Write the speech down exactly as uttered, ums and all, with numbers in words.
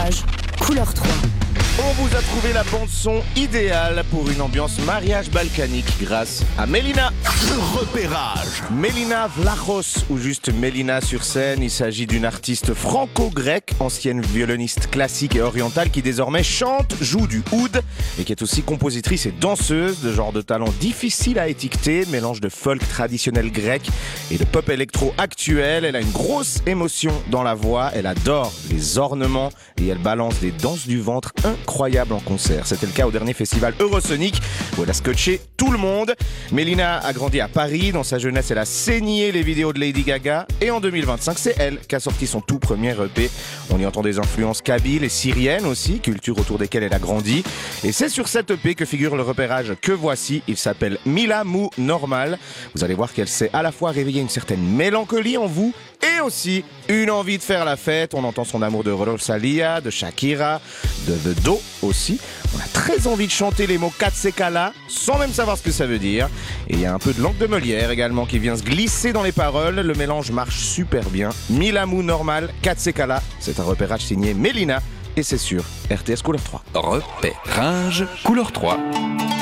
Repérage, couleur trois. On vous a trouvé la bande-son idéale pour une ambiance mariage balkanique grâce à Mélina. Repérage. Mélina Vlachos, ou juste Mélina sur scène. Il s'agit d'une artiste franco-grecque, ancienne violoniste classique et orientale qui désormais chante, joue du oud et qui est aussi compositrice et danseuse, de genre de talent difficile à étiqueter, mélange de folk traditionnel grec et de pop électro actuel. Elle a une grosse émotion dans la voix, elle adore les ornements et elle balance des danses du ventre incroyables en concert. C'était le cas au dernier festival Eurosonic où elle a scotché tout le monde. Mélina a grandi à Paris. Dans sa jeunesse, elle a saigné les vidéos de Lady Gaga. Et en deux mille vingt-cinq, c'est elle qui a sorti son tout premier E P. On y entend des influences kabyles et syriennes aussi, culture autour desquelles elle a grandi. Et c'est sur cet E P que figure le repérage que voici. Il s'appelle Mila Mou Normal. Vous allez voir qu'elle sait à la fois réveiller une certaine mélancolie en vous et aussi une envie de faire la fête. On entend son amour de Rosalia, de Shakira, de The Do aussi. On a très envie de chanter les mots Katsekala sans même savoir ce que ça veut dire. Et il y a un peu de langue de Molière également qui vient se glisser dans les paroles. Le mélange marche super bien. Mila Mou Normal, Katsekala. C'est un repérage signé Mélina et c'est sur R T S Couleur trois. Repérage couleur trois.